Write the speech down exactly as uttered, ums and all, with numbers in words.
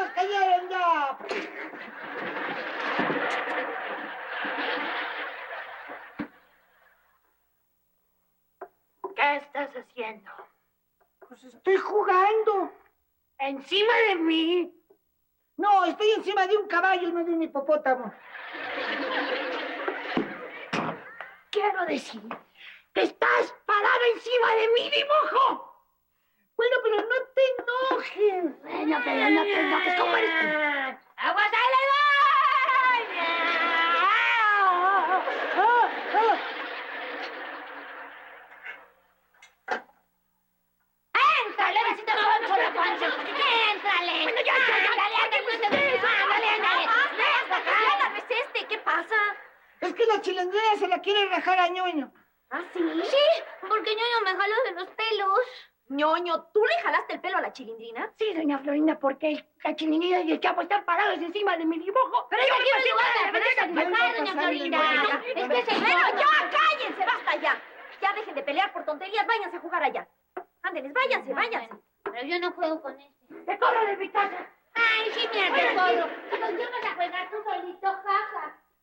se cayeron ya! ¿Qué estás haciendo? Pues estoy jugando. ¿Encima de mí? No, estoy encima de un caballo, no de un hipopótamo. Quiero decir que estás parada encima de mi dibujo. Bueno, pero no te enojes. Bueno, pero no te enojes. ¿Cómo eres tú? ¡Aguas, ahí le doy! ¡Ah! ¡Ah! ¡Éntrale! ¡Así te poncho la panza! ¡Éntrale! Bueno, ya, ya, ya. Ándale, ándale, ándale, ándale. ¿Qué es este? ¿Qué pasa? Es que la chilindrina se la quiere rajar a Ñoño. ¿Ah, sí? Sí, porque Ñoño me jaló de los pelos. Ñoño, ¿tú le jalaste el pelo a la chilindrina? Sí, doña Florinda, porque la chilindrina y el Chapo están parados encima de mi dibujo. Pero yo aquí no lugar de ¡Déjenme pasar, doña Florinda! Este es el pelo. ¡Ya, cállense! ¡Basta ya! Ya dejen de pelear por tonterías. Váyanse a jugar allá. Ándeles, váyanse, váyanse. Pero yo no juego con este. ¡Te corro de mi casa! ¡Ay, sí, mira, te corro! Pues yo vas a jugar tú solito, jaja.